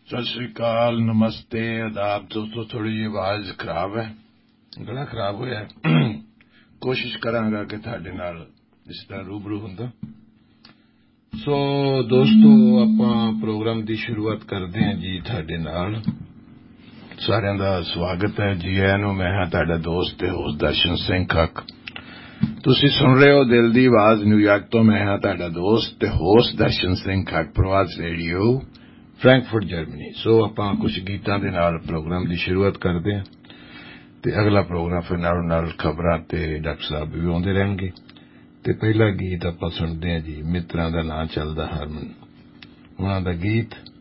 सत श्री अकाल, नमस्ते, आदाब। दोस्तों थोड़ी जी आवाज खराब है, गला खराब होया है। कोशिश करांगा कि ਤੁਹਾਡੇ ਨਾਲ ਇਸ ਤਰ੍ਹਾਂ रूबरू ਹੁੰਦਾ। सो दोस्तों ਆਪਾਂ ਪ੍ਰੋਗਰਾਮ ਦੀ ਸ਼ੁਰੂਆਤ ਕਰਦੇ ਹਾਂ ਜੀ। ਤੁਹਾਡੇ ਨਾਲ ਸਾਰਿਆਂ ਦਾ ਸਵਾਗਤ ਹੈ ਜੀ। ਆਇਆਂ ਨੂੰ। ਮੈਂ ਹਾਂ ਤੁਹਾਡਾ ਦੋਸਤ ਤੇ ਹੋਸਟ ਦਰਸ਼ਨ ਸਿੰਘ ਖੱਕ। ਤੁਸੀਂ ਸੁਣ ਰਹੇ ਹੋ ਦਿਲ ਦੀ ਆਵਾਜ਼ ਨਿਊਯਾਰਕ ਤੋਂ। ਮੈਂ ਹਾਂ ਤੁਹਾਡਾ ਦੋਸਤ ਤੇ ਹੋਸਟ ਦਰਸ਼ਨ ਸਿੰਘ ਖੱਕ, ਪ੍ਰਵਾਸ ਰੇਡੀਓ, ਫਰੈਂਕਫਰਟ, ਜਰਮਨੀ। ਸੋ ਆਪਾਂ ਕੁਝ ਗੀਤਾਂ ਦੇ ਨਾਲ ਪ੍ਰੋਗਰਾਮ ਦੀ ਸ਼ੁਰੂਆਤ ਕਰਦੇ ਹਾਂ ਤੇ ਅਗਲਾ ਪ੍ਰੋਗਰਾਮ ਫਿਰ ਨਾਲ ਖਬਰਾਂ ਤੇ ਡਾਕਟਰ ਸਾਹਿਬ ਵੀ ਆਉਂਦੇ ਰਹਿਣਗੇ। ਤੇ ਪਹਿਲਾ ਗੀਤ ਆਪਾਂ ਸੁਣਦੇ ਹਾਂ ਜੀ, ਮਿੱਤਰਾਂ ਦਾ ਨਾਂ ਚੱਲਦਾ ਹਰਮਨ। ਉਹਨਾਂ ਦਾ ਗੀਤ